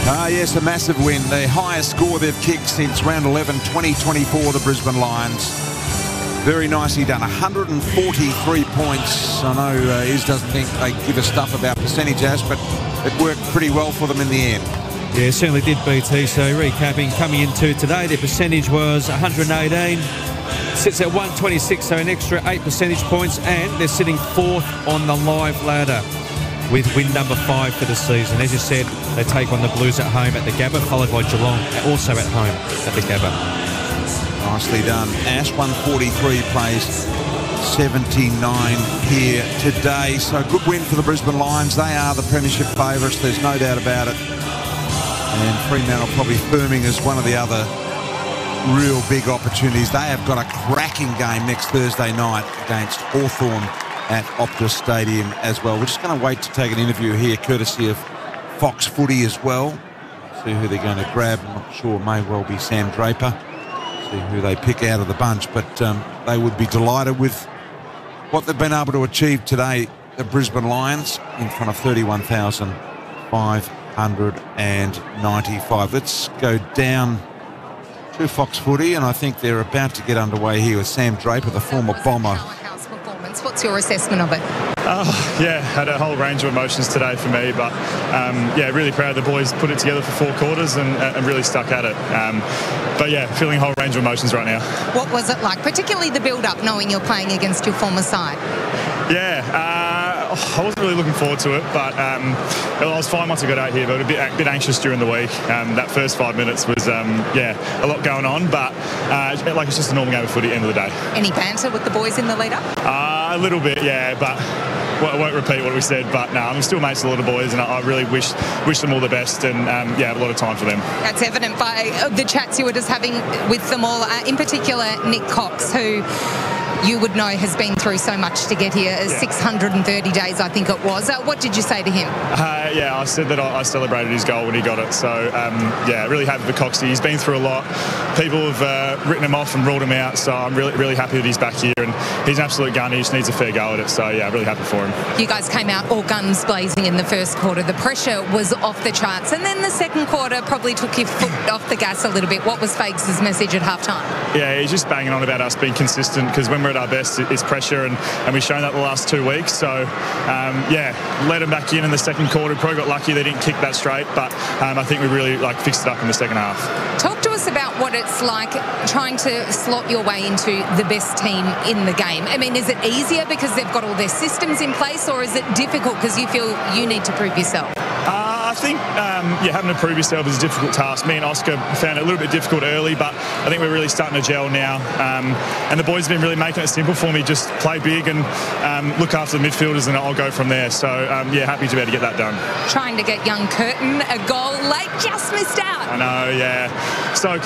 Yes, a massive win. The highest score they've kicked since round 11, 2024, the Brisbane Lions. Very nicely done. 143 points. I know Iz doesn't think they give a stuff about percentage, Ash, but it worked pretty well for them in the end. Yeah, it certainly did, BT. So recapping, coming into today, their percentage was 118. Sits at 126, so an extra 8 percentage points, and they're sitting 4th on the live ladder with win number 5 for the season. As you said, they take on the Blues at home at the Gabba, followed by Geelong, also at home at the Gabba. Nicely done. Ash, 143 plays 79 here today. So good win for the Brisbane Lions. They are the premiership favourites, there's no doubt about it. And Fremantle probably firming as one of the other real big opportunities. They have got a cracking game next Thursday night against Hawthorn at Optus Stadium as well. We're just going to wait to take an interview here courtesy of Fox Footy as well. See who they're going to grab. I'm not sure, it may well be Sam Draper. See who they pick out of the bunch, but they would be delighted with what they've been able to achieve today, the Brisbane Lions, in front of 31,595. Let's go down to Fox Footy, and I think they're about to get underway here with Sam Draper, the former Bomber. What's your assessment of it? Had a whole range of emotions today for me, but really proud the boys put it together for 4 quarters and really stuck at it. Feeling a whole range of emotions right now. What was it like, particularly the build-up, knowing you're playing against your former side? I wasn't really looking forward to it, but I was fine once I got out here, but a bit anxious during the week. That first 5 minutes was, a lot going on, but it's just a normal game of footy at the end of the day. Any banter with the boys in the lead-up? A little bit, yeah, but I won't repeat what we said, but no, I'm still mates with a lot of boys, and I really wish them all the best, and have a lot of time for them. That's evident by the chats you were just having with them all, in particular Nick Cox, who you would know has been through so much to get here, 630 days I think it was. What did you say to him? I said that I celebrated his goal when he got it, so really happy for Coxie. He's been through a lot. People have written him off and ruled him out, so I'm really happy that he's back here, and he's an absolute gun. He just needs a fair go at it, so really happy for him. You guys came out all guns blazing in the first quarter. The pressure was off the charts, and then the second quarter probably took your foot off the gas a little bit. What was Fages' message at halftime? Yeah, he's just banging on about us being consistent, because when we're at our best, it's pressure, and we've shown that the last 2 weeks. So, let them back in the second quarter. Probably got lucky they didn't kick that straight, but I think we really fixed it up in the second half. Talk to us about what it's like trying to slot your way into the best team in the game. I mean, is it easier because they've got all their systems in place, or is it difficult because you feel you need to prove yourself? I think, having to prove yourself is a difficult task. Me and Oscar found it a little bit difficult early, but I think we're really starting to gel now. And the boys have been really making it simple for me. Just play big and look after the midfielders, and I'll go from there. So, happy to be able to get that done. Trying to get young Curtin a goal late, just missed out. I know, yeah. So